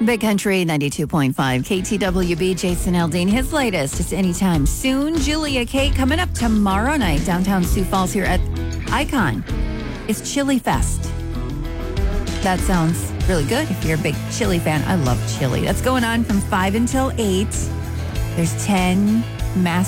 Big Country 92.5 KTWB. Jason Aldean. His latest is anytime soon. Julia Kate coming up tomorrow night downtown Sioux Falls here at Icon. It's Chili Fest. That sounds really good if you're a big chili fan. I love chili. That's going on from 5 until 8. There's 10 mass